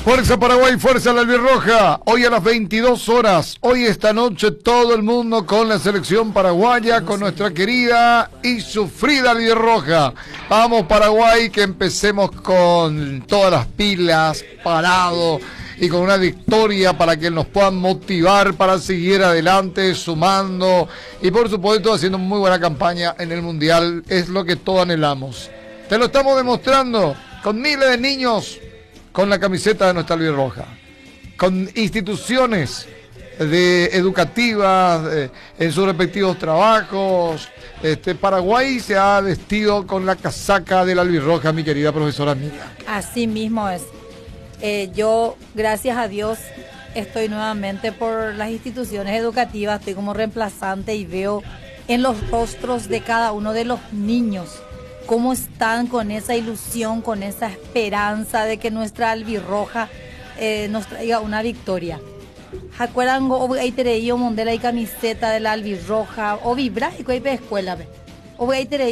Fuerza Paraguay, fuerza la albirroja. Hoy a las 22 horas, hoy esta noche todo el mundo con la selección paraguaya, con nuestra querida y sufrida albirroja. Vamos Paraguay, que empecemos con todas las pilas, parado y con una victoria para que nos puedan motivar para seguir adelante, sumando y por supuesto haciendo muy buena campaña en el Mundial. Es lo que todos anhelamos. Te lo estamos demostrando con miles de niños con la camiseta de nuestra albirroja, con instituciones educativas en sus respectivos trabajos. Paraguay se ha vestido con la casaca de la albirroja, mi querida profesora Miriam. Así mismo es. Yo, gracias a Dios, estoy nuevamente por las instituciones educativas, estoy como reemplazante y veo en los rostros de cada uno de los niños cómo están con esa ilusión, con esa esperanza de que nuestra albirroja nos traiga una victoria. ¿Recuerdan que traído mondela y camiseta de la albirroja o vibra y que escuela? O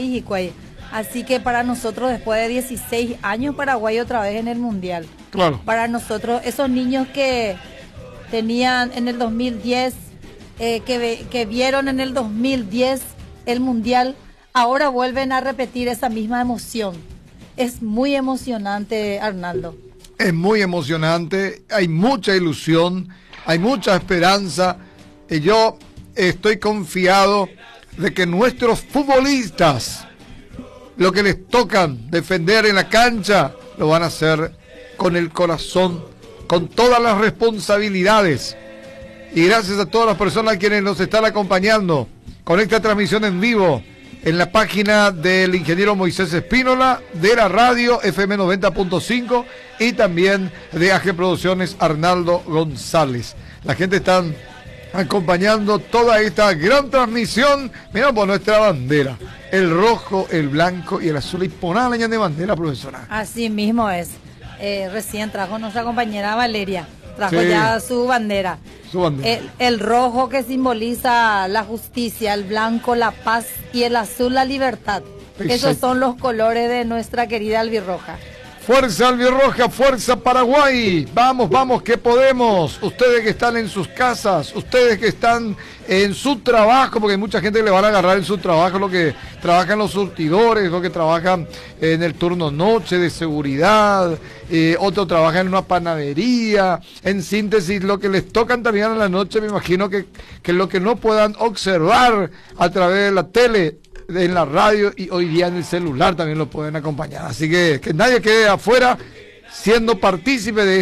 así que para nosotros, después de 16 años, Paraguay otra vez en el Mundial. Claro. Para nosotros, esos niños que tenían en el 2010, que vieron en el 2010 el Mundial, ahora vuelven a repetir esa misma emoción. Es muy emocionante, Arnaldo. Es muy emocionante, hay mucha ilusión, hay mucha esperanza. Y yo estoy confiado de que nuestros futbolistas, lo que les tocan defender en la cancha, lo van a hacer con el corazón, con todas las responsabilidades. Y gracias a todas las personas quienes nos están acompañando con esta transmisión en vivo en la página del ingeniero Moisés Espínola, de la radio FM 90.5 y también de AG Producciones Arnaldo González. La gente está acompañando toda esta gran transmisión. Mira por nuestra bandera, el rojo, el blanco y el azul. Y poná la de bandera, profesora. Así mismo es. Recién trajo nuestra compañera Valeria, trajo sí, ya su bandera. Su bandera. El rojo que simboliza la justicia, el blanco la paz y el azul la libertad. Exacto. Esos son los colores de nuestra querida albirroja. Fuerza albirroja, fuerza Paraguay. Vamos, vamos, que podemos. Ustedes que están en sus casas, ustedes que están en su trabajo, porque hay mucha gente que le van a agarrar en su trabajo, lo que trabajan los surtidores, lo que trabajan en el turno noche de seguridad, otros trabajan en una panadería. En síntesis, lo que les tocan también en la noche, me imagino que lo que no puedan observar a través de la tele, en la radio y hoy día en el celular también lo pueden acompañar. Así que nadie quede afuera, siendo partícipe de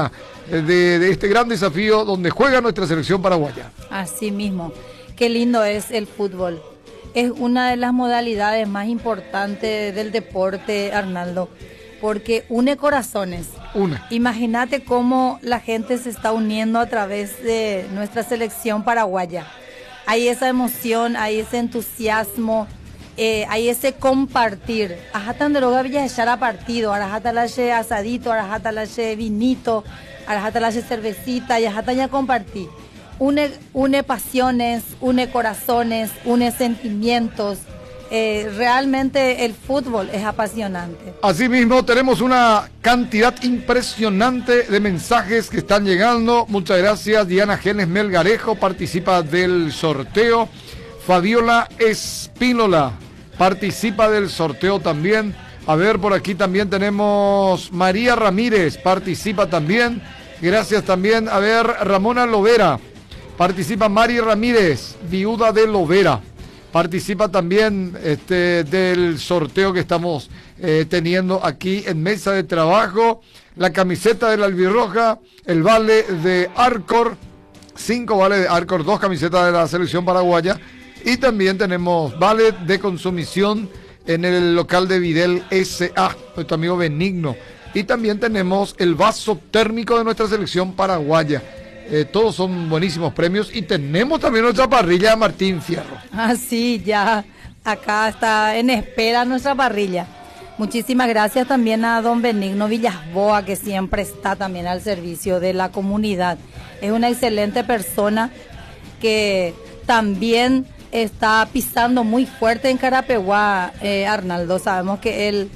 este gran desafío donde juega nuestra selección paraguaya. Así mismo, qué lindo es el fútbol. Es una de las modalidades más importantes del deporte, Arnaldo, porque une corazones. Imagínate cómo la gente se está uniendo a través de nuestra selección paraguaya. Hay esa emoción, hay ese entusiasmo, hay ese compartir. Ajatan droga villa echar a partido, arajatalache asadito, arajatalache vinito, arajatalache cervecita, y ajatan ya compartir. Une pasiones, une corazones, une sentimientos. Realmente el fútbol es apasionante. Asimismo, tenemos una cantidad impresionante de mensajes que están llegando. Muchas gracias. Diana Genes Melgarejo participa del sorteo. Fabiola Espínola participa del sorteo también. A ver, por aquí también tenemos María Ramírez, participa también. Gracias también. A ver, Ramona Lovera, participa Mari Ramírez, viuda de Lovera. Participa también del sorteo que estamos teniendo aquí en mesa de trabajo. La camiseta de la albirroja, el vale de Arcor, 5 vales de Arcor, 2 camisetas de la selección paraguaya. Y también tenemos vale de consumición en el local de Videl S.A., nuestro amigo Benigno. Y también tenemos el vaso térmico de nuestra selección paraguaya. Todos son buenísimos premios y tenemos también nuestra parrilla de Martín Fierro. Ah, sí, ya acá está en espera nuestra parrilla. Muchísimas gracias también a don Benigno Villasboa, que siempre está también al servicio de la comunidad. Es una excelente persona que también está pisando muy fuerte en Carapeguá, Arnaldo. Sabemos que él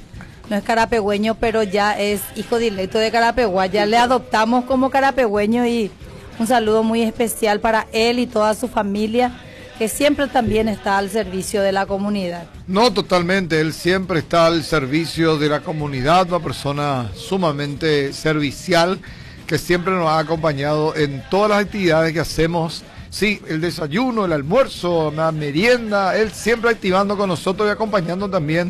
no es carapegüeño, pero ya es hijo directo de Carapeguá. Ya le adoptamos como carapegüeño y un saludo muy especial para él y toda su familia, que siempre también está al servicio de la comunidad. No, totalmente, él siempre está al servicio de la comunidad, una persona sumamente servicial, que siempre nos ha acompañado en todas las actividades que hacemos. Sí, el desayuno, el almuerzo, la merienda, él siempre activando con nosotros y acompañando también,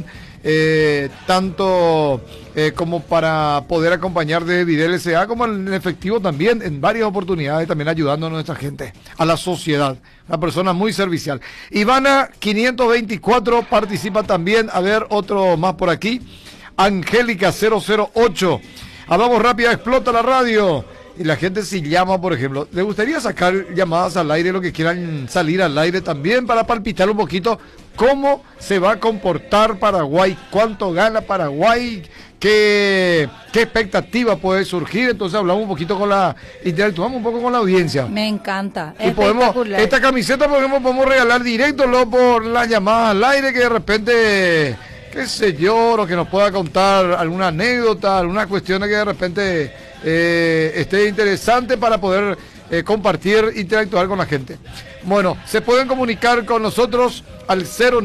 tanto como para poder acompañar de Videl S.A. como en efectivo también, en varias oportunidades, también ayudando a nuestra gente, a la sociedad. Una persona muy servicial. Ivana 524 participa también. A ver, otro más por aquí. Angélica 008. Hablamos rápida, explota la radio. Y la gente si llama, por ejemplo, ¿le gustaría sacar llamadas al aire, lo que quieran salir al aire también, para palpitar un poquito cómo se va a comportar Paraguay, cuánto gana Paraguay, qué expectativa puede surgir? Entonces hablamos un poquito interactuamos un poco con la audiencia. Me encanta, y esta camiseta, por ejemplo, podemos regalar directo luego por las llamadas al aire, que de repente, qué sé yo, lo que nos pueda contar alguna anécdota, alguna cuestión que de repente esté interesante para poder compartir, interactuar con la gente. Bueno, se pueden comunicar con nosotros al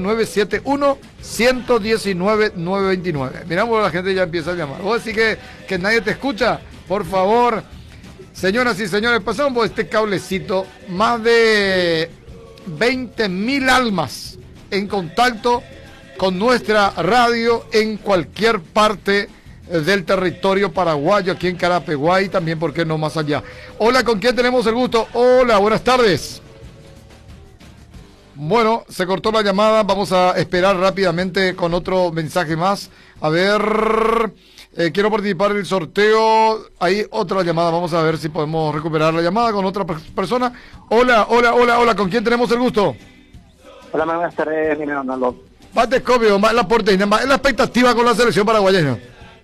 0971-119-929. Miramos, la gente ya empieza a llamar. Vos decís que nadie te escucha, por favor. Señoras y señores, pasamos por este cablecito. Más de 20.000 almas en contacto con nuestra radio en cualquier parte del territorio paraguayo, aquí en Carapeguá y también, ¿por qué no, más allá? Hola, ¿con quién tenemos el gusto? Hola, buenas tardes. Bueno, se cortó la llamada, vamos a esperar rápidamente con otro mensaje más. A ver, quiero participar en el sorteo. Hay otra llamada, vamos a ver si podemos recuperar la llamada con otra persona. Hola, ¿con quién tenemos el gusto? Hola, buenas tardes, mi nombre es Arnaldo. Bate Cobio, más la porteña, más la expectativa con la selección paraguaya.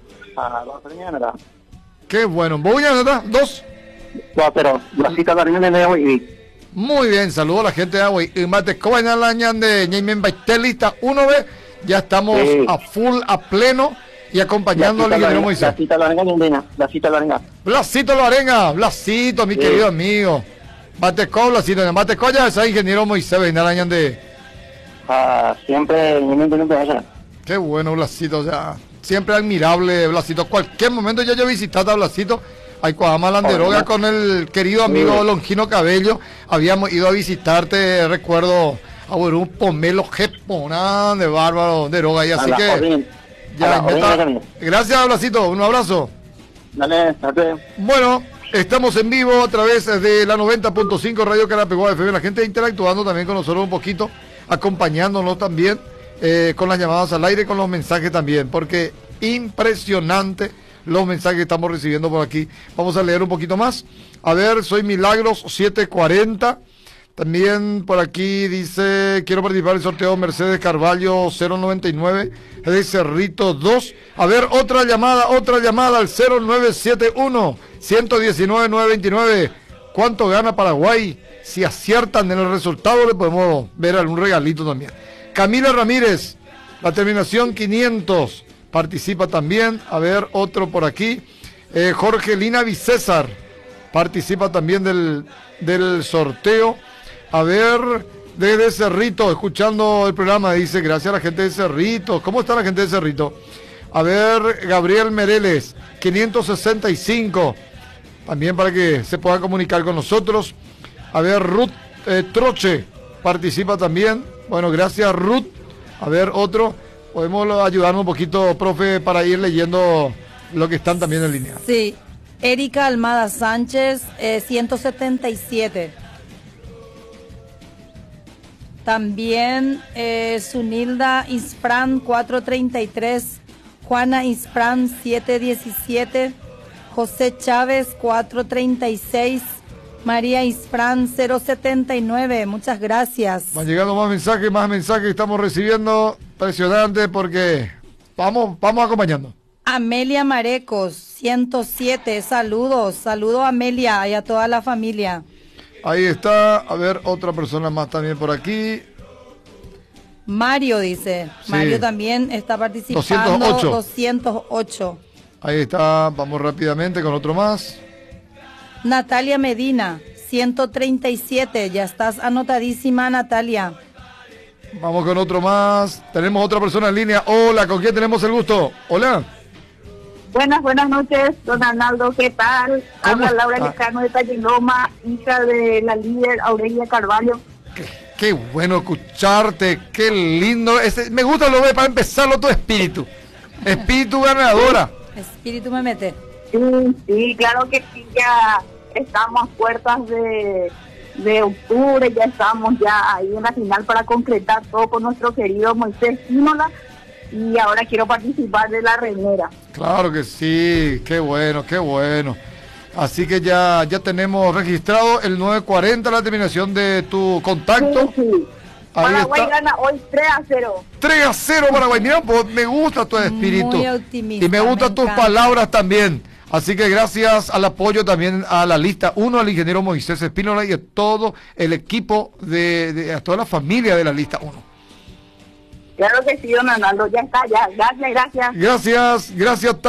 Qué bueno. ¿Boña, verdad? ¿Dos? No, pero la cita la reunión de hoy. Muy bien, saludos a la gente de Agua. Y Mate Cobaña la ñan de Ñaymen Baitelista 1B. Ya estamos a full, a pleno y acompañando al ingeniero Moisés. Blasito Loarenga, Blasito Loarenga, Blasito, mi querido amigo. Mate Co, Blasito, Mate Co, ya es ingeniero Moisés, venga la ñan de. Siempre, Qué bueno, Blasito, ya. Siempre admirable, Blasito. Cualquier momento yo visitado a Blasito. Hay Coama Landeroga con el querido amigo Longino Cabello. Habíamos ido a visitarte, recuerdo, a un pomelo jeponán de bárbaro de Roga. Y así que. Gracias, Blasito. Un abrazo. Dale. Bueno, estamos en vivo a través de la 90.5 Radio Carapeguá FM. La gente interactuando también con nosotros un poquito, acompañándonos también. Con las llamadas al aire, con los mensajes también, porque impresionante los mensajes que estamos recibiendo por aquí. Vamos a leer un poquito más. A ver, soy Milagros 740. También por aquí dice, quiero participar en el sorteo Mercedes Carvalho 099 de Cerrito 2. A ver, otra llamada al 0971 119 929. ¿Cuánto gana Paraguay? Si aciertan en el resultado, le podemos ver algún regalito también. Camila Ramírez, la terminación 500, participa también. A ver, otro por aquí. Jorgelina Vicésar, participa también del sorteo. A ver, desde Cerrito, escuchando el programa, dice, gracias a la gente de Cerrito. ¿Cómo está la gente de Cerrito? A ver, Gabriel Mereles, 565, también para que se pueda comunicar con nosotros. A ver, Ruth Troche, participa también. Bueno, gracias, Ruth. A ver, otro. Podemos ayudarnos un poquito, profe, para ir leyendo lo que están también en línea. Sí. Erika Almada Sánchez, 177. También Sunilda Ispran, 433. Juana Ispran, 717. José Chávez, 436. María Ispran 079, muchas gracias. Van llegando más mensajes que estamos recibiendo. Impresionante, porque vamos acompañando. Amelia Marecos 107, saludos a Amelia y a toda la familia. Ahí está, a ver, otra persona más también por aquí. Mario dice, Sí. Mario también está participando. 208. 208. Ahí está, vamos rápidamente con otro más. Natalia Medina, 137. Ya estás anotadísima, Natalia. Vamos con otro más. Tenemos otra persona en línea. Hola, ¿con quién tenemos el gusto? Hola. Buenas noches, don Arnaldo, ¿qué tal? Habla Laura Lecano de Talliloma, hija de la líder Aurelia Carvalho. Qué bueno escucharte, qué lindo. Me gusta lo de para empezarlo tu espíritu. Espíritu ganadora. Espíritu me mete. Sí, claro que sí, ya estamos a puertas de octubre, ya estamos ya ahí en la final para concretar todo con nuestro querido Moisés Quínola. Y ahora quiero participar de la remera. Claro que sí, qué bueno, qué bueno. Así que ya tenemos registrado el 940, la terminación de tu contacto. Sí. Ahí Paraguay está. gana hoy 3-0. 3-0 Paraguay. Mira, pues, me gusta tu espíritu. Muy optimista, Y me gustan tus encanta. palabras también. Así que gracias al apoyo también a la lista 1, al ingeniero Moisés Espínola y a todo el equipo, a toda la familia de la lista 1. Claro que sí, don Arnaldo, ya está, ya. Gracias. Gracias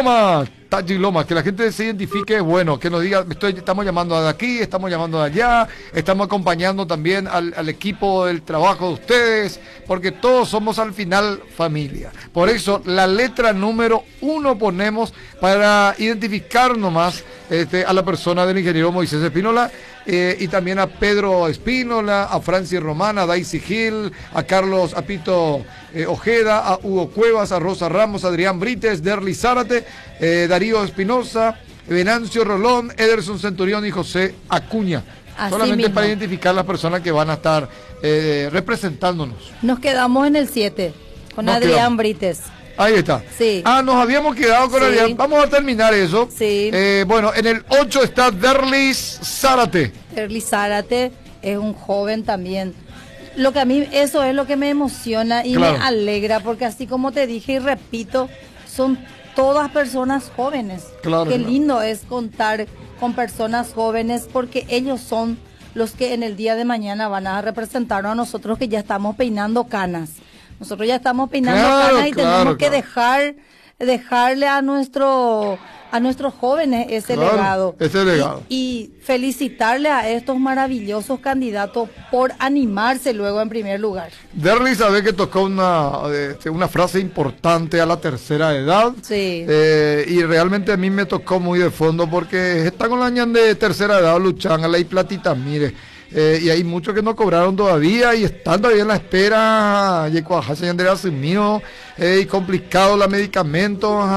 Taji Loma, que la gente se identifique, bueno, que nos diga, estamos llamando de aquí, estamos llamando de allá, estamos acompañando también al equipo del trabajo de ustedes, porque todos somos al final familia. Por eso la letra número 1 ponemos para identificarnos más a la persona del ingeniero Moisés Espínola, y también a Pedro Espínola, a Francis Romana, a Daisy Gil, a Carlos Apito Ojeda, a Hugo Cuevas, a Rosa Ramos, a Adrián Brites, Derly Zárate, Darío Espinosa, Venancio Rolón, Ederson Centurión y José Acuña. Así solamente mismo. para identificar las personas que van a estar representándonos. Nos quedamos en el 7 con Nos Adrián quedamos. Brites. Ahí está. Sí. Nos habíamos quedado con Sí. Adrián. Vamos a terminar eso. Sí. Bueno, en el 8 está Derlis Zárate. Derly Zárate es un joven también. Lo que a mí, eso es lo que me emociona y Claro. me alegra, porque así como te dije y repito, son todas personas jóvenes. Claro, Qué claro. lindo es contar con personas jóvenes, porque ellos son los que en el día de mañana van a representarnos a nosotros, que ya estamos peinando canas. Nosotros ya estamos peinando Claro, canas y claro, tenemos que claro. dejarle a nuestros jóvenes ese Claro, legado. ese legado. Y felicitarle a estos maravillosos candidatos por animarse luego en primer lugar. Derly sabe que tocó una frase importante a la tercera edad. Sí. Y realmente a mí me tocó muy de fondo, porque está con la ñan de tercera edad luchando la y platita, mire. Y hay muchos que no cobraron todavía y están todavía en la espera. Y complicado los medicamentos,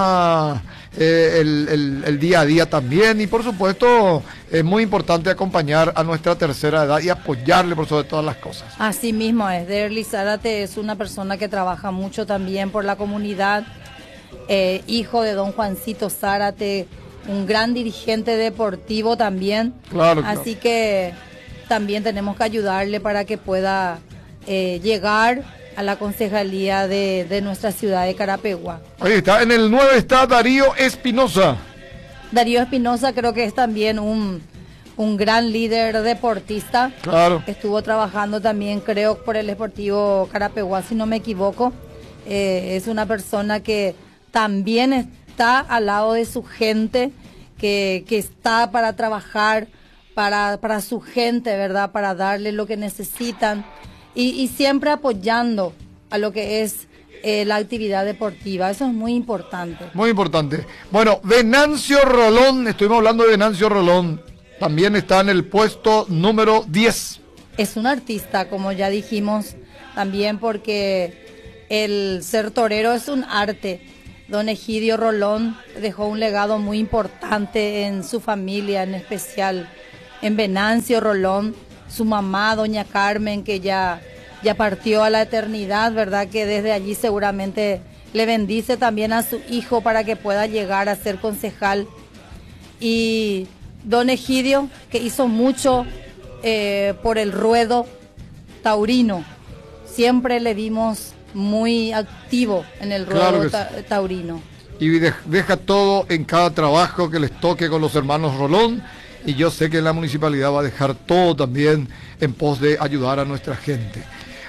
el día a día también. Y por supuesto es muy importante acompañar a nuestra tercera edad y apoyarle por sobre todas las cosas. Así mismo es. Derly Zárate es una persona que trabaja mucho también por la comunidad. Hijo de don Juancito Zárate, un gran dirigente deportivo también. Claro, Así que también tenemos que ayudarle para que pueda llegar a la concejalía de nuestra ciudad de Carapegua. Ahí está, en el 9 está Darío Espinosa. Darío Espinosa creo que es también un gran líder deportista. Claro. Estuvo trabajando también, creo, por el Sportivo Carapegua, si no me equivoco. Es una persona que también está al lado de su gente, que está para trabajar para su gente, ¿verdad? Para darle lo que necesitan y siempre apoyando a lo que es la actividad deportiva. Eso es muy importante. Muy importante. Bueno, Venancio Rolón, estuvimos hablando de Venancio Rolón, también está en el puesto número 10. Es un artista, como ya dijimos, también porque el ser torero es un arte. Don Egidio Rolón dejó un legado muy importante en su familia, en especial en Venancio Rolón, su mamá, doña Carmen, que ya partió a la eternidad, ¿verdad? Que desde allí seguramente le bendice también a su hijo para que pueda llegar a ser concejal. Y don Egidio, que hizo mucho por el ruedo taurino, siempre le vimos muy activo en el ruedo taurino. Y deja todo en cada trabajo que les toque con los hermanos Rolón. Y yo sé que la municipalidad va a dejar todo también en pos de ayudar a nuestra gente.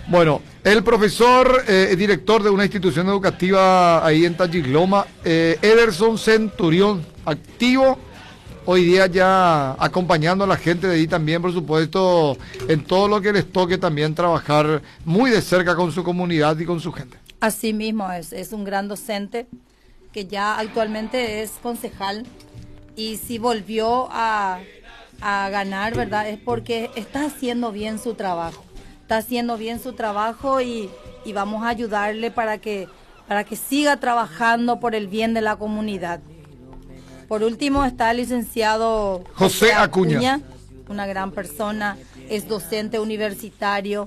Bueno, el profesor, director de una institución educativa ahí en Tachigloma, Ederson Centurión, activo hoy día ya acompañando a la gente de ahí también, por supuesto, en todo lo que les toque también trabajar muy de cerca con su comunidad y con su gente. Así mismo es un gran docente que ya actualmente es concejal y si volvió a ganar, ¿verdad? Es porque está haciendo bien su trabajo. Está haciendo bien su trabajo y vamos a ayudarle para que siga trabajando por el bien de la comunidad. Por último está el licenciado José Acuña, una gran persona, es docente universitario,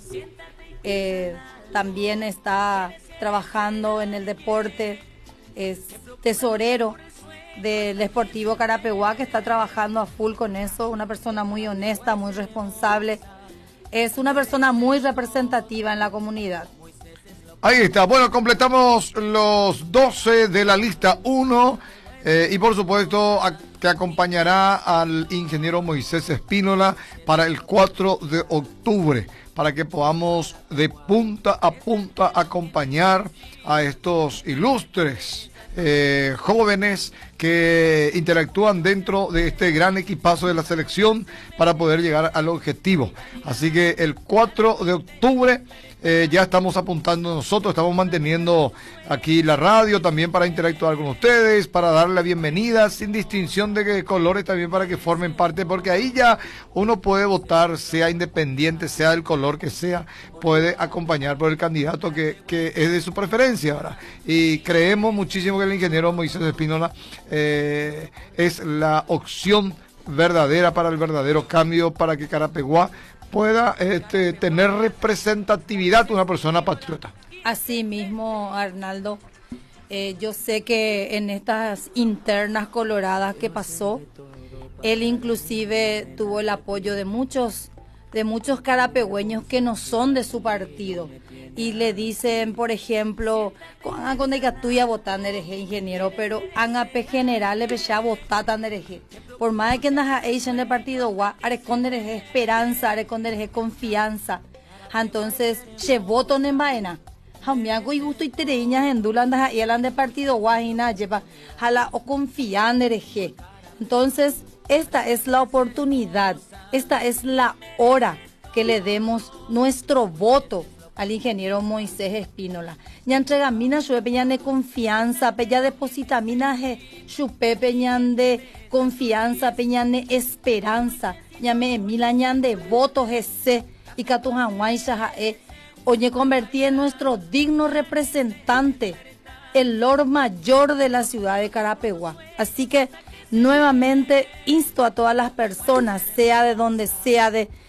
también está trabajando en el deporte, es tesorero del Sportivo Carapeguá, que está trabajando a full con eso, una persona muy honesta, muy responsable, es una persona muy representativa en la comunidad. Ahí está, bueno, completamos los 12 de la lista 1 y por supuesto que acompañará al ingeniero Moisés Espínola para el 4 de octubre, para que podamos de punta a punta acompañar a estos ilustres jóvenes que interactúan dentro de este gran equipazo de la selección para poder llegar al objetivo. Así que el 4 de octubre ya estamos apuntando nosotros, estamos manteniendo aquí la radio también para interactuar con ustedes, para darle la bienvenida sin distinción de colores también para que formen parte, porque ahí ya uno puede votar, sea independiente, sea del color que sea, puede acompañar por el candidato que es de su preferencia, ¿verdad? Y creemos muchísimo que el ingeniero Moisés Espínola es la opción verdadera para el verdadero cambio, para que Carapeguá pueda tener representatividad, una persona patriota. Así mismo, Arnaldo, yo sé que en estas internas coloradas que pasó, él inclusive tuvo el apoyo de muchos carapegüeños que no son de su partido y le dicen, por ejemplo, con que tuya votan ereje ingeniero, pero ANAP general le ya votan ereje. Por más que andas en el partido gua, arecon ereje esperanza, arecon ereje confianza. Entonces, se votan en vaina. Jamiago y gusto y tereñas en dulanda y el de partido gua y na lleva jala o confían ereje. Entonces, esta es la oportunidad, esta es la hora que le demos nuestro voto al ingeniero Moisés Espínola. Ya entrega mina su peña de confianza, peña deposita mina su peña de confianza, peña de esperanza, ya me milañan de votos ese y catujan guaysa oye convertí en nuestro digno representante, el Lord Mayor de la ciudad de Carapeguá. Así que nuevamente insto a todas las personas, sea de donde sea,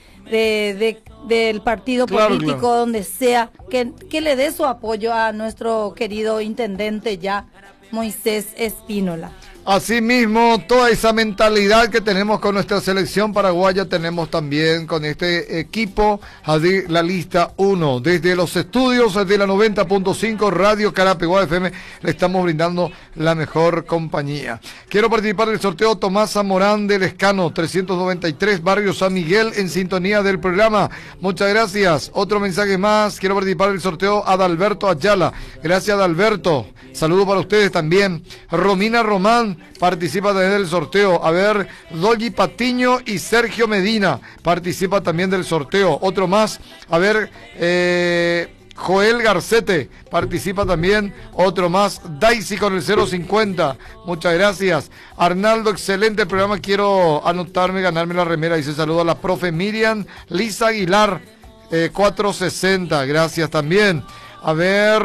del partido político, donde sea, que le dé su apoyo a nuestro querido intendente ya, Moisés Espínola. Asimismo, toda esa mentalidad que tenemos con nuestra selección paraguaya, tenemos también con este equipo de la lista 1. Desde los estudios de la 90.5 Radio Carapeguá FM, le estamos brindando la mejor compañía. Quiero participar del sorteo Tomás Zamorán del Escano, 393, Barrio San Miguel, en sintonía del programa. Muchas gracias. Otro mensaje más. Quiero participar del sorteo Adalberto Ayala. Gracias, Adalberto. Saludos para ustedes también. Romina Román participa también del sorteo. A ver, Dolly Patiño y Sergio Medina participa también del sorteo. Otro más. A ver, Joel Garcete participa también. Otro más. Daisy con el 050. Muchas gracias. Arnaldo, excelente programa. Quiero anotarme, ganarme la remera. Dice saludo a la profe Miriam Lisa Aguilar, 460. Gracias también. A ver,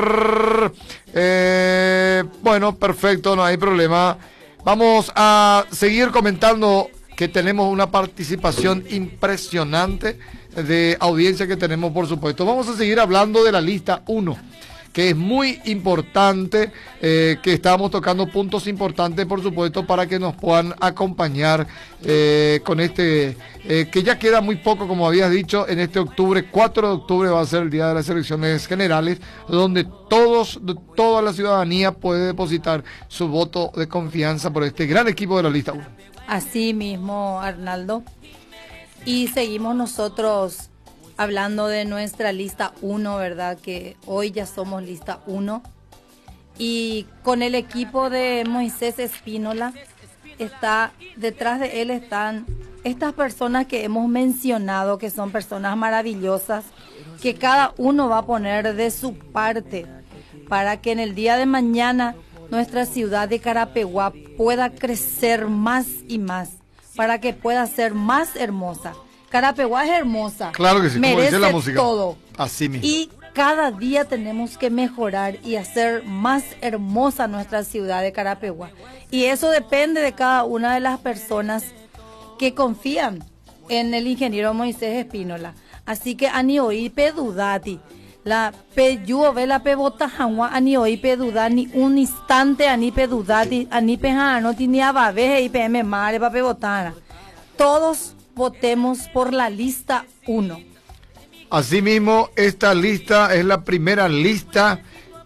bueno, perfecto, no hay problema. Vamos a seguir comentando que tenemos una participación impresionante de audiencia que tenemos, por supuesto. Vamos a seguir hablando de la lista 1, que es muy importante, que estamos tocando puntos importantes, por supuesto, para que nos puedan acompañar con este, que ya queda muy poco, como habías dicho, en este octubre. 4 de octubre va a ser el día de las elecciones generales, donde toda la ciudadanía puede depositar su voto de confianza por este gran equipo de la lista 1. Así mismo, Arnaldo. Y seguimos nosotros hablando de nuestra lista 1, ¿verdad? Que hoy ya somos lista 1. Y con el equipo de Moisés Espínola, detrás de él están estas personas que hemos mencionado, que son personas maravillosas, que cada uno va a poner de su parte para que en el día de mañana nuestra ciudad de Carapeguá pueda crecer más y más, para que pueda ser más hermosa. Carapeguá es hermosa. Claro que sí, como merece dice la música. Todo. Así mismo. Y cada día tenemos que mejorar y hacer más hermosa nuestra ciudad de Carapeguá. Y eso depende de cada una de las personas que confían en el ingeniero Moisés Espínola. Así que ani hoy pedudati. La peyuo ve la pebota jangua ani hoy pedudati ni un instante ani pedudati ani pejano ni ababe y pm mare pa pebotana. Todos votemos por la lista 1. Asimismo, esta lista es la primera lista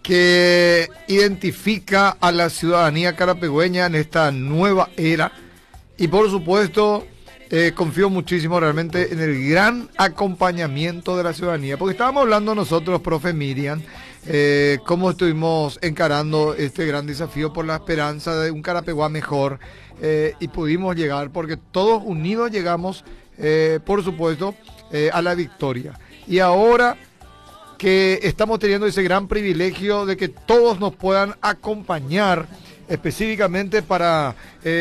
que identifica a la ciudadanía carapegüeña en esta nueva era. Y por supuesto, confío muchísimo realmente en el gran acompañamiento de la ciudadanía. Porque estábamos hablando nosotros, profe Miriam, cómo estuvimos encarando este gran desafío por la esperanza de un Carapeguá mejor. Y pudimos llegar, porque todos unidos llegamos, por supuesto, a la victoria. Y ahora que estamos teniendo ese gran privilegio de que todos nos puedan acompañar específicamente para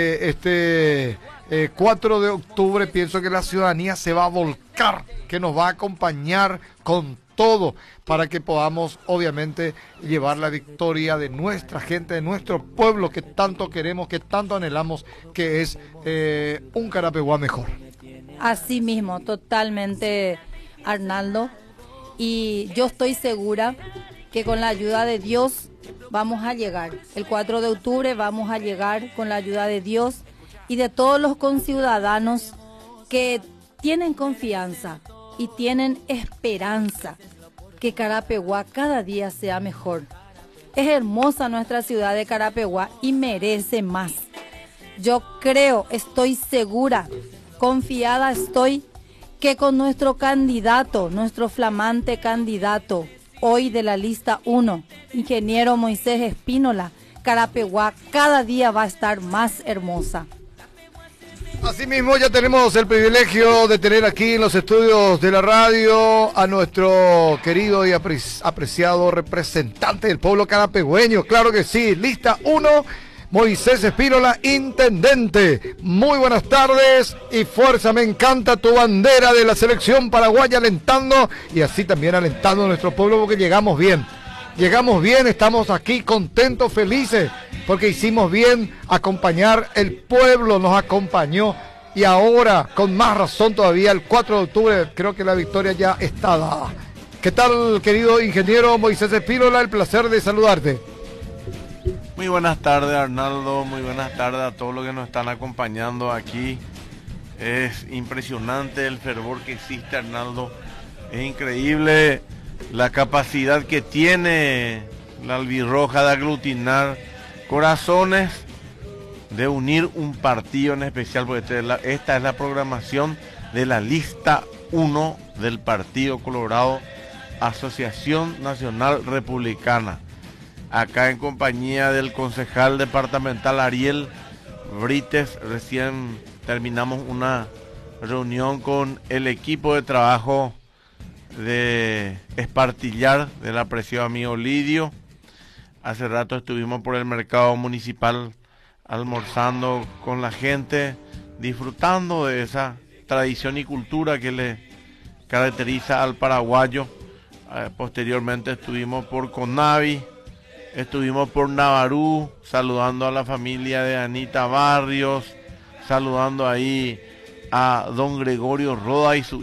este 4 de octubre, pienso que la ciudadanía se va a volcar, que nos va a acompañar con todo para que podamos obviamente llevar la victoria de nuestra gente, de nuestro pueblo que tanto queremos, que tanto anhelamos, que es un Carapeguá mejor. Así mismo, totalmente, Arnaldo. Y yo estoy segura que con la ayuda de Dios vamos a llegar. El 4 de octubre vamos a llegar con la ayuda de Dios y de todos los conciudadanos que tienen confianza y tienen esperanza que Carapeguá cada día sea mejor. Es hermosa nuestra ciudad de Carapeguá y merece más. Yo creo, estoy segura, confiada estoy, que con nuestro candidato, nuestro flamante candidato, hoy de la lista 1, ingeniero Moisés Espínola, Carapeguá cada día va a estar más hermosa. Asimismo, ya tenemos el privilegio de tener aquí en los estudios de la radio a nuestro querido y apreciado representante del pueblo carapegüeño. Claro que sí, lista 1, Moisés Espínola, intendente. Muy buenas tardes y fuerza, me encanta tu bandera de la selección paraguaya alentando y así también alentando a nuestro pueblo porque llegamos bien. Llegamos bien, estamos aquí contentos, felices, porque hicimos bien acompañar, el pueblo nos acompañó y ahora, con más razón todavía, el 4 de octubre, creo que la victoria ya está dada. ¿Qué tal, querido ingeniero Moisés Espínola? El placer de saludarte. Muy buenas tardes, Arnaldo, muy buenas tardes a todos los que nos están acompañando aquí. Es impresionante el fervor que existe, Arnaldo, es increíble la capacidad que tiene la albirroja de aglutinar corazones, de unir un partido en especial, porque esta es la programación de la lista 1 del Partido Colorado, Asociación Nacional Republicana. Acá en compañía del concejal departamental Ariel Brites, recién terminamos una reunión con el equipo de trabajo de Espartillar del apreciado amigo Lidio. Hace rato estuvimos por el mercado municipal almorzando con la gente, disfrutando de esa tradición y cultura que le caracteriza al paraguayo. Posteriormente estuvimos por Conavi, estuvimos por Navarú, saludando a la familia de Anita Barrios, saludando ahí a don Gregorio Roda y su